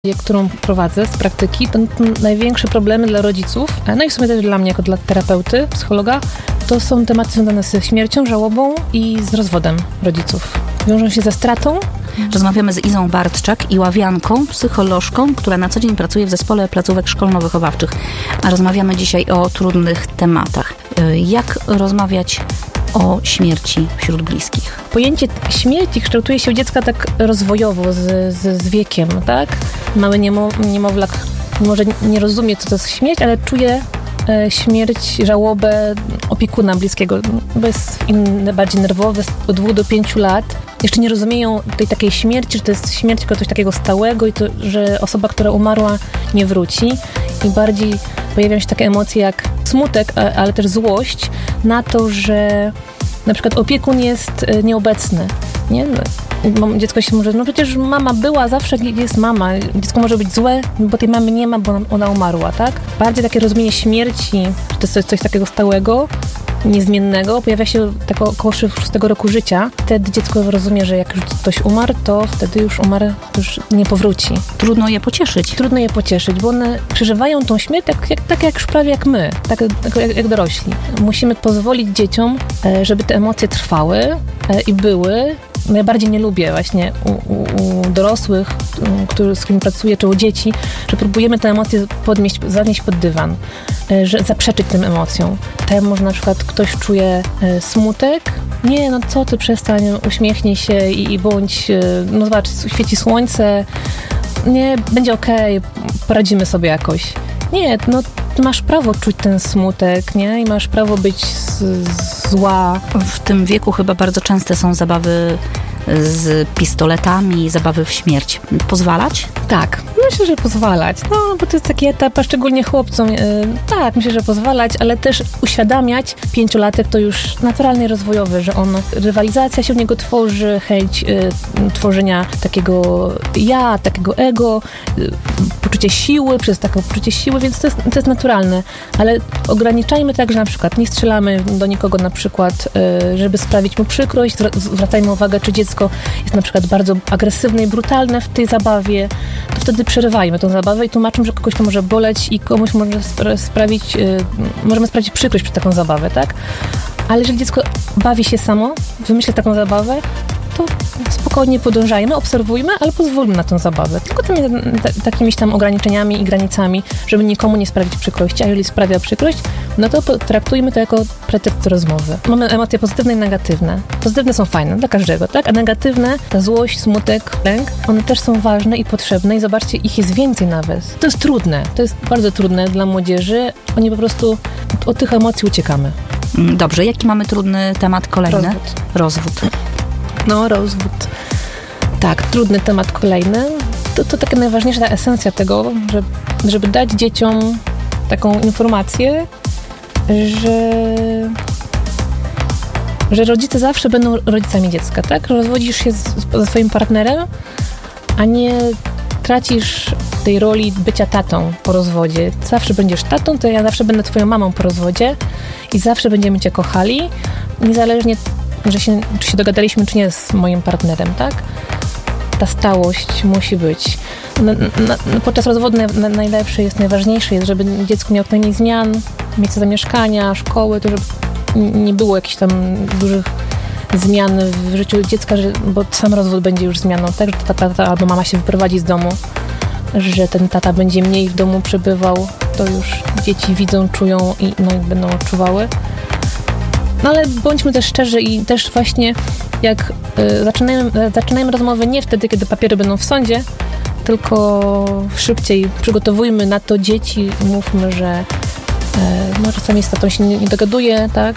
którą prowadzę z praktyki, to największe problemy dla rodziców, no i w sumie też dla mnie jako dla terapeuty, psychologa, to są tematy związane ze śmiercią, żałobą i z rozwodem rodziców. Wiążą się ze stratą. Rozmawiamy z Izą Bartczak-Iławianką, psycholożką, która na co dzień pracuje w zespole placówek szkolno-wychowawczych. A rozmawiamy dzisiaj o trudnych tematach. Jak rozmawiać o śmierci wśród bliskich? Pojęcie śmierci kształtuje się u dziecka tak rozwojowo z wiekiem, tak? Mały niemowlak może nie rozumie, co to jest śmierć, ale czuje śmierć, żałobę opiekuna bliskiego, bo jest bardziej nerwowy, od 2 do 5 lat. Jeszcze nie rozumieją tej takiej śmierci, że to jest śmierć jako coś takiego stałego i to, że osoba, która umarła, nie wróci. I bardziej pojawiają się takie emocje jak smutek, ale też złość na to, że na przykład opiekun jest nieobecny. Nie? Dziecko się może, no przecież mama była, zawsze jest mama. Dziecko może być złe, bo tej mamy nie ma, bo ona umarła, tak? Bardziej takie rozumienie śmierci, że to jest coś takiego stałego, niezmiennego, pojawia się tak około 6 roku życia. Wtedy dziecko rozumie, że jak już ktoś umarł, to wtedy już umarł, już nie powróci. Trudno je pocieszyć. Trudno je pocieszyć, bo one przeżywają tą śmierć tak jak już prawie jak my, tak jak dorośli. Musimy pozwolić dzieciom, żeby te emocje trwały i były. Najbardziej nie lubię właśnie u dorosłych, z którymi pracuję, czy u dzieci, że próbujemy te emocje zanieść pod dywan, że zaprzeczyć tym emocjom. Tak może na przykład ktoś czuje smutek, nie, no co ty, przestań, uśmiechnij się i bądź, no zobacz, świeci słońce, nie, będzie okej, poradzimy sobie jakoś. Nie, no ty masz prawo czuć ten smutek, nie? I masz prawo być zła. W tym wieku chyba bardzo częste są zabawy z pistoletami, zabawy w śmierć. Pozwalać? Tak, myślę, że pozwalać. No, bo to jest taki etap, a szczególnie chłopcom. Tak, myślę, że pozwalać, ale też uświadamiać. 5-latek to już naturalnie rozwojowy, że rywalizacja się w niego tworzy, chęć tworzenia takiego ja, takiego ego, poczucie siły, przez takie poczucie siły, więc to jest naturalne. Ale ograniczajmy tak, że na przykład nie strzelamy do nikogo na przykład, żeby sprawić mu przykrość. Zwracajmy uwagę, czy dziecko jest na przykład bardzo agresywne i brutalne w tej zabawie, to wtedy przerywajmy tą zabawę i tłumaczymy, że kogoś to może boleć i komuś możemy sprawić przykrość przez taką zabawę, tak? Ale jeżeli dziecko bawi się samo, wymyśli taką zabawę, to spokojnie podążajmy, obserwujmy, ale pozwólmy na tę zabawę. Tylko takimiś tam ograniczeniami i granicami, żeby nikomu nie sprawić przykrości, a jeżeli sprawia przykrość, no to traktujmy to jako pretekst do rozmowy. Mamy emocje pozytywne i negatywne. Pozytywne są fajne dla każdego, tak? A negatywne, ta złość, smutek, lęk, one też są ważne i potrzebne i zobaczcie, ich jest więcej nawet. To jest trudne, to jest bardzo trudne dla młodzieży. Oni po prostu od tych emocji uciekamy. Dobrze, jaki mamy trudny temat kolejny? Rozwód. No, rozwód. Tak, trudny temat kolejny. To taka najważniejsza ta esencja tego, żeby dać dzieciom taką informację, że rodzice zawsze będą rodzicami dziecka, tak? Rozwodzisz się ze swoim partnerem, a nie tracisz tej roli bycia tatą po rozwodzie. Zawsze będziesz tatą, to ja zawsze będę twoją mamą po rozwodzie i zawsze będziemy cię kochali, niezależnie czy się dogadaliśmy, czy nie z moim partnerem, tak? Ta stałość musi być. Podczas rozwodu najważniejsze jest, żeby dziecko miało najmniej zmian, miejsce zamieszkania, szkoły, to żeby nie było jakichś tam dużych zmian w życiu dziecka, bo sam rozwód będzie już zmianą, tak? Że tata albo mama się wyprowadzi z domu, że ten tata będzie mniej w domu przebywał, to już dzieci widzą, czują i będą odczuwały. No ale bądźmy też szczerzy i też właśnie jak zaczynajmy rozmowę nie wtedy, kiedy papiery będą w sądzie, tylko szybciej przygotowujmy na to dzieci, mówmy, że czasami z tatą się nie dogaduje, tak?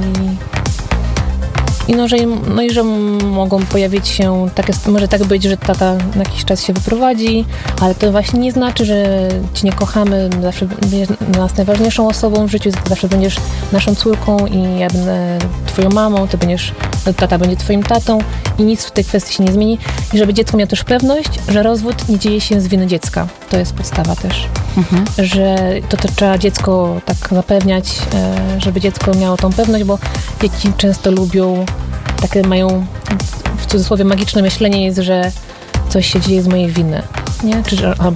Że mogą pojawić się, może tak być, że tata na jakiś czas się wyprowadzi, ale to właśnie nie znaczy, że cię nie kochamy, zawsze będziesz dla nas najważniejszą osobą w życiu, zawsze będziesz naszą córką i ja będę twoją mamą, tata będzie twoim tatą i nic w tej kwestii się nie zmieni. I żeby dziecko miało też pewność, że rozwód nie dzieje się z winy dziecka. To jest podstawa też. Że to trzeba dziecko tak zapewniać, żeby dziecko miało tą pewność, bo dzieci często lubią, takie mają w cudzysłowie magiczne myślenie jest, że coś się dzieje z mojej winy. nie? Czy